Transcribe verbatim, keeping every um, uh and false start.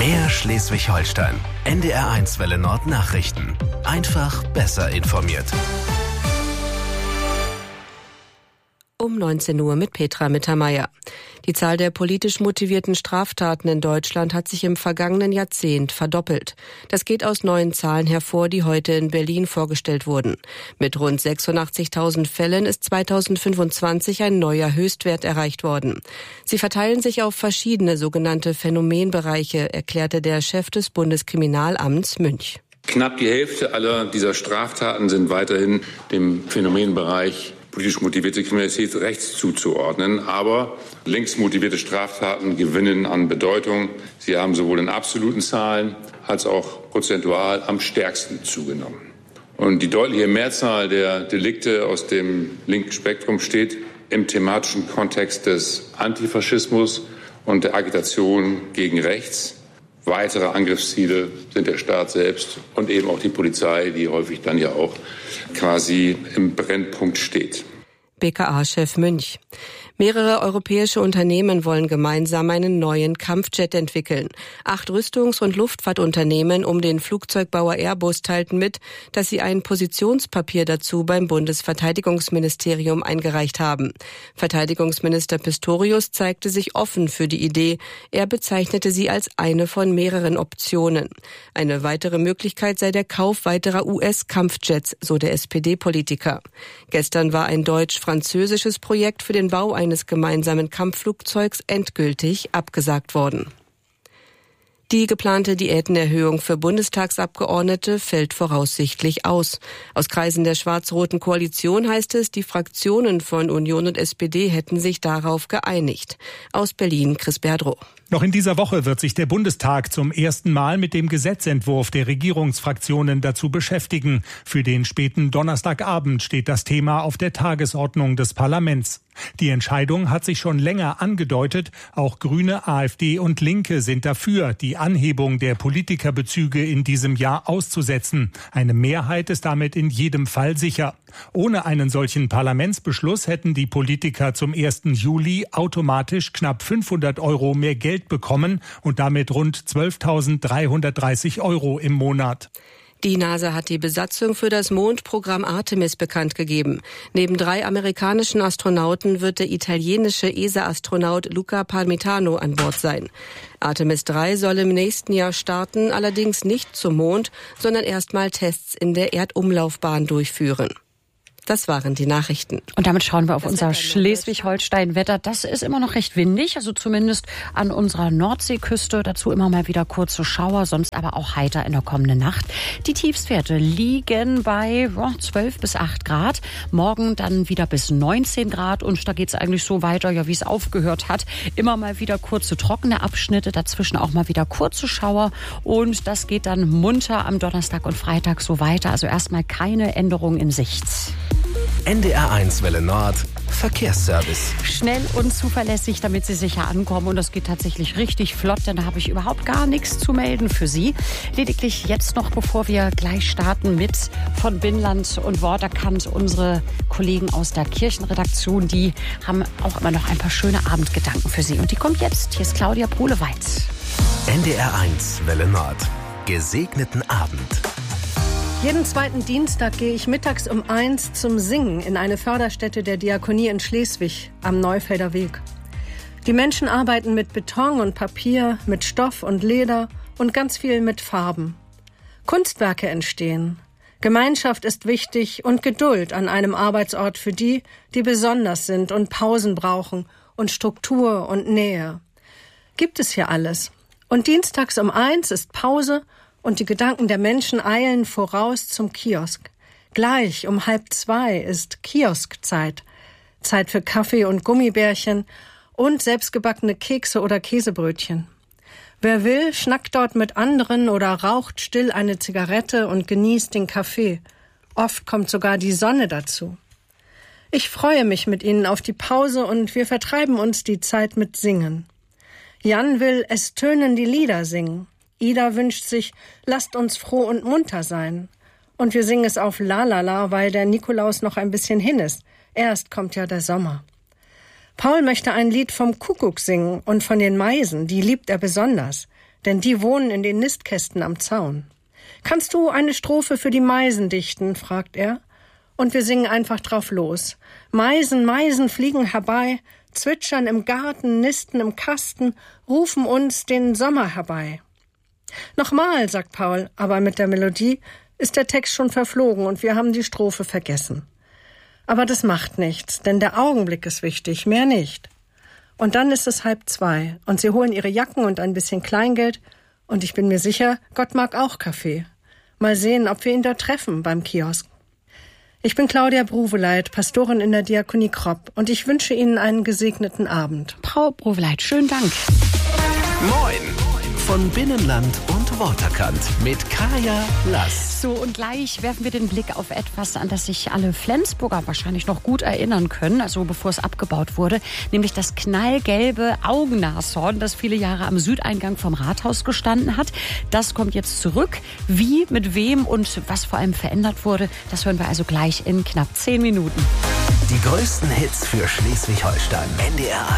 Mehr Schleswig-Holstein. N D R eins Welle Nord Nachrichten. Einfach besser informiert. Um neunzehn Uhr mit Petra Mittermeier. Die Zahl der politisch motivierten Straftaten in Deutschland hat sich im vergangenen Jahrzehnt verdoppelt. Das geht aus neuen Zahlen hervor, die heute in Berlin vorgestellt wurden. Mit rund sechsundachtzigtausend Fällen ist zweitausendfünfundzwanzig ein neuer Höchstwert erreicht worden. Sie verteilen sich auf verschiedene sogenannte Phänomenbereiche, erklärte der Chef des Bundeskriminalamts Münch. Knapp die Hälfte aller dieser Straftaten sind weiterhin dem Phänomenbereich politisch motivierte Kriminalität rechts zuzuordnen. Aber links motivierte Straftaten gewinnen an Bedeutung. Sie haben sowohl in absoluten Zahlen als auch prozentual am stärksten zugenommen. Und die deutliche Mehrzahl der Delikte aus dem linken Spektrum steht im thematischen Kontext des Antifaschismus und der Agitation gegen rechts. Weitere Angriffsziele sind der Staat selbst und eben auch die Polizei, die häufig dann ja auch quasi im Brennpunkt steht. B K A-Chef Münch. Mehrere europäische Unternehmen wollen gemeinsam einen neuen Kampfjet entwickeln. Acht Rüstungs- und Luftfahrtunternehmen um den Flugzeugbauer Airbus teilten mit, dass sie ein Positionspapier dazu beim Bundesverteidigungsministerium eingereicht haben. Verteidigungsminister Pistorius zeigte sich offen für die Idee. Er bezeichnete sie als eine von mehreren Optionen. Eine weitere Möglichkeit sei der Kauf weiterer U S-Kampfjets, so der S P D-Politiker. Gestern war ein deutsch-französisches Projekt für den Bau eines gemeinsamen Kampfflugzeugs endgültig abgesagt worden. Die geplante Diätenerhöhung für Bundestagsabgeordnete fällt voraussichtlich aus. Aus Kreisen der schwarz-roten Koalition heißt es, die Fraktionen von Union und S P D hätten sich darauf geeinigt. Aus Berlin, Chris Berdrow. Noch in dieser Woche wird sich der Bundestag zum ersten Mal mit dem Gesetzentwurf der Regierungsfraktionen dazu beschäftigen. Für den späten Donnerstagabend steht das Thema auf der Tagesordnung des Parlaments. Die Entscheidung hat sich schon länger angedeutet. Auch Grüne, AfD und Linke sind dafür, die Anhebung der Politikerbezüge in diesem Jahr auszusetzen. Eine Mehrheit ist damit in jedem Fall sicher. Ohne einen solchen Parlamentsbeschluss hätten die Politiker zum ersten Juli automatisch knapp fünfhundert Euro mehr Geld bekommen und damit rund zwölftausenddreihundertdreißig Euro im Monat. Die NASA hat die Besatzung für das Mondprogramm Artemis bekannt gegeben. Neben drei amerikanischen Astronauten wird der italienische E S A-Astronaut Luca Parmitano an Bord sein. Artemis drei soll im nächsten Jahr starten, allerdings nicht zum Mond, sondern erstmal Tests in der Erdumlaufbahn durchführen. Das waren die Nachrichten. Und damit schauen wir auf das unser Schleswig-Holstein-Wetter. Das ist immer noch recht windig, also zumindest an unserer Nordseeküste. Dazu immer mal wieder kurze Schauer, sonst aber auch heiter in der kommenden Nacht. Die Tiefstwerte liegen bei oh, zwölf bis acht Grad. Morgen dann wieder bis neunzehn Grad. Und da geht es eigentlich so weiter, ja, wie es aufgehört hat. Immer mal wieder kurze trockene Abschnitte, dazwischen auch mal wieder kurze Schauer. Und das geht dann munter am Donnerstag und Freitag so weiter. Also erstmal keine Änderung in Sicht. N D R eins Welle Nord Verkehrsservice. Schnell und zuverlässig, damit Sie sicher ankommen. Und das geht tatsächlich richtig flott, denn da habe ich überhaupt gar nichts zu melden für Sie. Lediglich jetzt noch, bevor wir gleich starten mit von Binnland und Worterkant, unsere Kollegen aus der Kirchenredaktion, die haben auch immer noch ein paar schöne Abendgedanken für Sie. Und die kommt jetzt. Hier ist Claudia Pohleweit. N D R eins Welle Nord. Gesegneten Abend. Jeden zweiten Dienstag gehe ich mittags um eins zum Singen in eine Förderstätte der Diakonie in Schleswig am Neufelder Weg. Die Menschen arbeiten mit Beton und Papier, mit Stoff und Leder und ganz viel mit Farben. Kunstwerke entstehen. Gemeinschaft ist wichtig und Geduld an einem Arbeitsort für die, die besonders sind und Pausen brauchen und Struktur und Nähe. Gibt es hier alles. Und dienstags um eins ist Pause und die Gedanken der Menschen eilen voraus zum Kiosk. Gleich um halb zwei ist Kioskzeit. Zeit für Kaffee und Gummibärchen und selbstgebackene Kekse oder Käsebrötchen. Wer will, schnackt dort mit anderen oder raucht still eine Zigarette und genießt den Kaffee. Oft kommt sogar die Sonne dazu. Ich freue mich mit Ihnen auf die Pause und wir vertreiben uns die Zeit mit Singen. Jan will Es tönen die Lieder singen. Ida wünscht sich, lasst uns froh und munter sein. Und wir singen es auf Lalala, weil der Nikolaus noch ein bisschen hin ist. Erst kommt ja der Sommer. Paul möchte ein Lied vom Kuckuck singen und von den Meisen, die liebt er besonders. denn die wohnen in den Nistkästen am Zaun. »Kannst du eine Strophe für die Meisen dichten?« fragt er. Und wir singen einfach drauf los. Meisen, Meisen fliegen herbei, zwitschern im Garten, nisten im Kasten, rufen uns den Sommer herbei. Nochmal, sagt Paul, aber mit der Melodie ist der Text schon verflogen und wir haben die Strophe vergessen. Aber das macht nichts, denn der Augenblick ist wichtig, mehr nicht. Und dann ist es halb zwei und sie holen ihre Jacken und ein bisschen Kleingeld und ich bin mir sicher, Gott mag auch Kaffee. Mal sehen, ob wir ihn dort treffen beim Kiosk. Ich bin Claudia Bruweleit, Pastorin in der Diakonie Kropp und ich wünsche Ihnen einen gesegneten Abend. Frau Bruweleit, schönen Dank. Moin von Binnenland und Waterkant mit Kaya Lass. So, und gleich werfen wir den Blick auf etwas, an das sich alle Flensburger wahrscheinlich noch gut erinnern können, also bevor es abgebaut wurde, nämlich das knallgelbe Augennashorn, das viele Jahre am Südeingang vom Rathaus gestanden hat. Das kommt jetzt zurück. Wie, mit wem und was vor allem verändert wurde, das hören wir also gleich in knapp zehn Minuten. Die größten Hits für Schleswig-Holstein. N D R